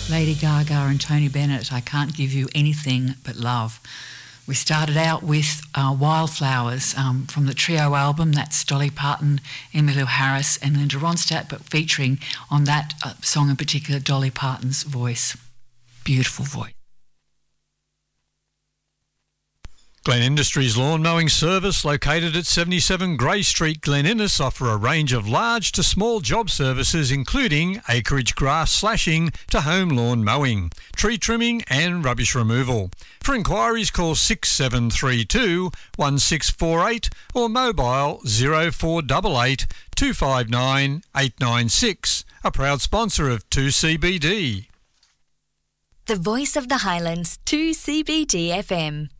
Lady Gaga and Tony Bennett, I Can't Give You Anything But Love. We started out with Wildflowers from the Trio album. That's Dolly Parton, Emmylou Harris and Linda Ronstadt, but featuring on that song in particular Dolly Parton's voice. Beautiful voice. Glen Industries Lawn Mowing Service, located at 77 Grey Street, Glen Innes, offer a range of large to small job services including acreage grass slashing to home lawn mowing, tree trimming and rubbish removal. For inquiries, call 6732 1648 or mobile 0488 259 896. A proud sponsor of 2CBD. The voice of the Highlands, 2CBD FM.